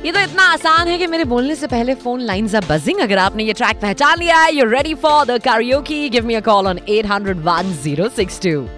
ये तो इतना आसान है कि मेरे बोलने से पहले फोन लाइंस आर बजिंग। अगर आपने ये ट्रैक पहचान लिया है, you're ready for the karaoke, give me a call on 800-1062.